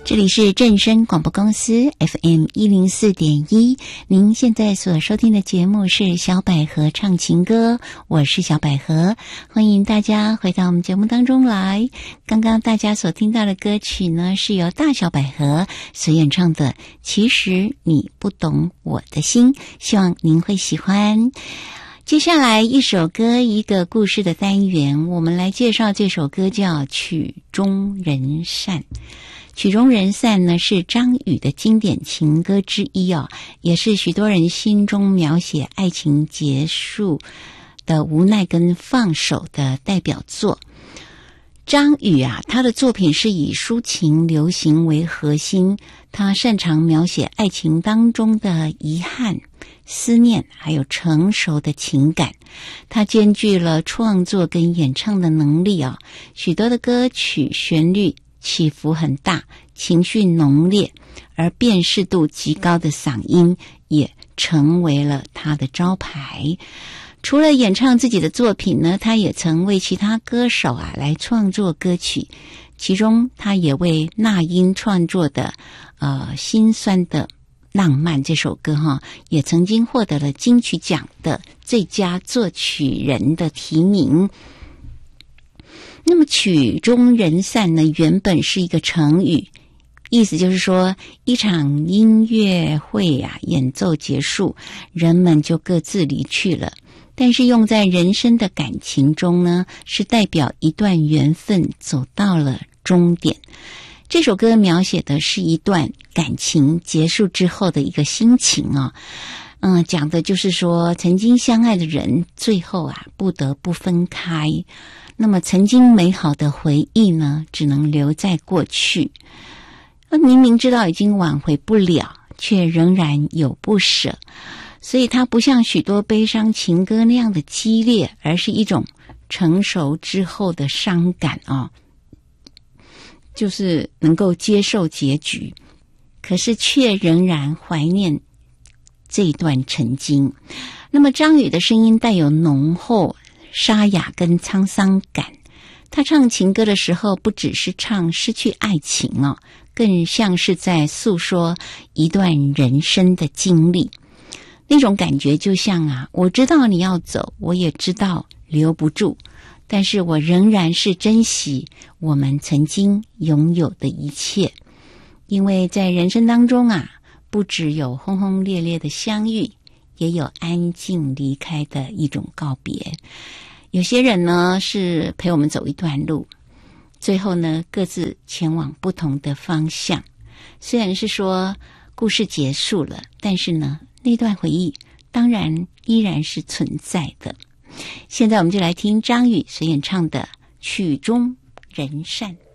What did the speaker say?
这里是正声广播公司 FM104.1，您现在所收听的节目是小百合唱情歌，我是小百合，欢迎大家回到我们节目当中来。刚刚大家所听到的歌曲呢，是由大小百合所演唱的《其实你不懂我的心》，希望您会喜欢。接下来一首歌一个故事的单元，我们来介绍这首歌叫《曲终人散》。曲终人散呢，是张宇的经典情歌之一哦，也是许多人心中描写爱情结束的无奈跟放手的代表作。张宇啊，他的作品是以抒情流行为核心，他擅长描写爱情当中的遗憾、思念，还有成熟的情感。他兼具了创作跟演唱的能力啊，许多的歌曲旋律起伏很大，情绪浓烈，而辨识度极高的嗓音也成为了他的招牌。除了演唱自己的作品呢，他也曾为其他歌手来创作歌曲，其中他也为那英创作的心酸的浪漫这首歌也曾经获得了金曲奖的最佳作曲人的提名。那么曲终人散呢，原本是一个成语，意思就是说一场音乐会演奏结束，人们就各自离去了。但是用在人生的感情中呢，是代表一段缘分走到了终点。这首歌描写的是一段感情结束之后的一个心情讲的就是说曾经相爱的人最后不得不分开，那么曾经美好的回忆呢，只能留在过去。明明知道已经挽回不了，却仍然有不舍，所以它不像许多悲伤情歌那样的激烈，而是一种成熟之后的伤感就是能够接受结局，可是却仍然怀念这一段曾经。那么张宇的声音带有浓厚沙哑跟沧桑感，他唱情歌的时候不只是唱失去爱情更像是在诉说一段人生的经历。那种感觉就像我知道你要走，我也知道留不住，但是我仍然是珍惜我们曾经拥有的一切。因为在人生当中不只有轰轰烈烈的相遇，也有安静离开的一种告别。有些人呢是陪我们走一段路，最后呢各自前往不同的方向。虽然是说故事结束了，但是呢那段回忆当然依然是存在的。现在我们就来听张宇所演唱的《曲终人散》。